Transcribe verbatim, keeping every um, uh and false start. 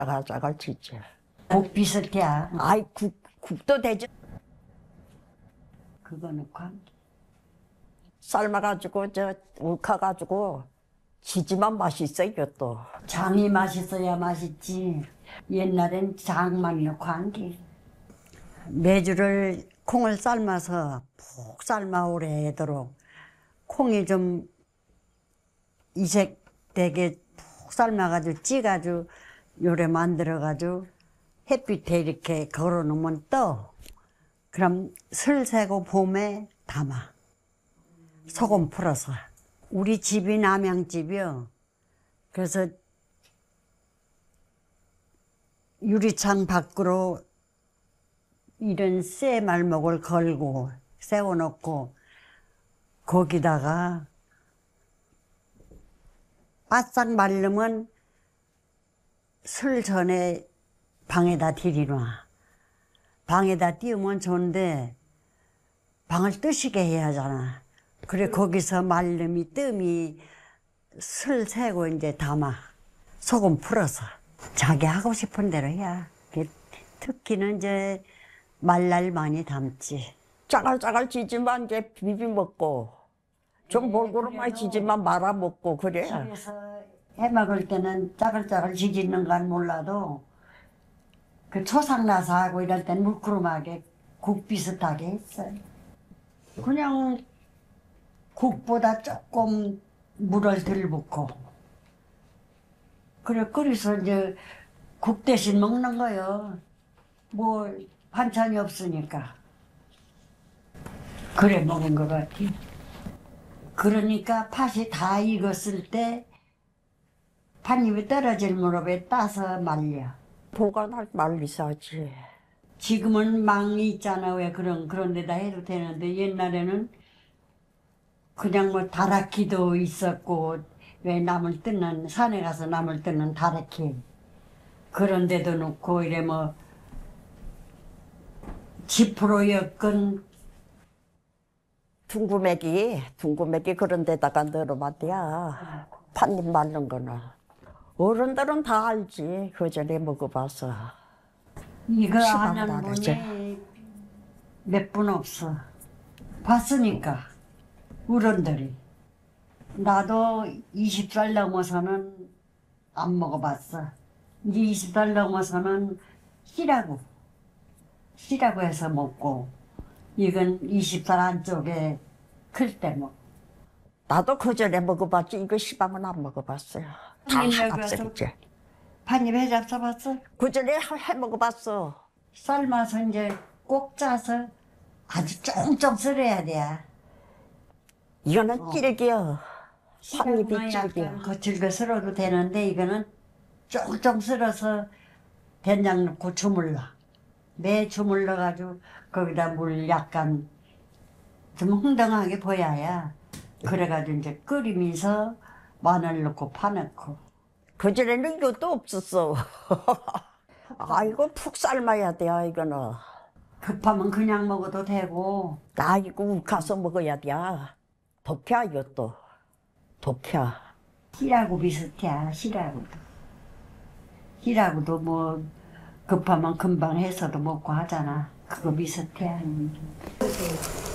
자갈자갈 찢지. 국 비슷해. 아이 국, 국도 되지. 그거는 관. 삶아가지고 저 울카가지고 지지만 맛있어 이것도. 장이 맛있어야 맛있지. 옛날엔 장만 넣고 한 게. 메주를 콩을 삶아서 푹 삶아 오래도록 콩이 좀 이색되게 푹 삶아가지고 찌가지고 요래 만들어가지고 햇빛에 이렇게 걸어놓으면 떠. 그럼 슬 새고 봄에 담아. 소금 풀어서. 우리 집이 남양집이요. 그래서 유리창 밖으로 이런 쇠 말목을 걸고 세워놓고 거기다가 바싹 마르면 술 전에 방에다 들이놔. 방에다 띄우면 좋은데 방을 뜨시게 해야 하잖아. 그래 거기서 말름이 뜸이 술 새고 이제 담아. 소금 풀어서 자기 하고 싶은 대로 해야. 특히는 이제 말날 많이 담지. 짜갈짜갈 지지만 이제 비비 먹고 좀 네, 몰고루만 지지만 말아 먹고 그래. 집에서 해 먹을 때는 짜글짜글 지지는 건 몰라도 그 초상 나서 하고 이럴 땐 물구름하게 국 비슷하게 했어요. 그냥 국보다 조금 물을 덜 붓고 그래 끓여서 이제 국 대신 먹는 거요. 뭐 반찬이 없으니까 그래 먹은 것 같아. 그러니까 팥이 다 익었을 때 팥잎이 떨어질 무렵에 따서 말려. 보관할 말리사지. 지금은 망이 있잖아. 왜 그런 그런 데다 해도 되는데 옛날에는 그냥 뭐 다락기도 있었고 왜 나물 뜯는 산에 가서 나물 뜯는 다락기 그런 데도 놓고 이래 뭐 지프로 엮은 둥구매기, 둥구매기 그런 데다가 넣어봤대야. 팥잎 말른 거는. 어른들은 다 알지. 그 전에 먹어봐서. 이거 시방 하는 다르지. 분이 몇 분 없어. 봤으니까 어른들이. 나도 이십 살 넘어서는 안 먹어봤어. 이제 이십 살 넘어서는 시라고 시라고 해서 먹고 이건 이십 살 안쪽에 클 때 먹. 나도 그 전에 먹어봤지. 이거 시방은 안 먹어봤어요. 다 합성이지. 팥잎 해 잡숴봤어? 그 전에 해 먹어봤어. 삶아서 이제 꼭 짜서 아주 쫑쫑 썰어야 돼. 이거는 어. 질겨. 팥잎이 시간은 질겨. 약간 거칠게 썰어도 되는데 이거는 쫑쫑 썰어서 된장 넣고 주물러. 매 주물러 가지고 거기다 물 약간 좀 흥덩하게 보여야. 그래가지고 이제 끓이면서 마늘 넣고 파 넣고. 그 전에는 이것도 없었어. 아이고 푹 삶아야 돼 이거는. 급하면 그냥 먹어도 되고. 나 이거 욱해서 먹어야 돼. 독해 이것도. 독해. 시라고 비슷해. 시라고도. 시라고도 뭐 급하면 금방 해서도 먹고 하잖아. 그거 비슷해.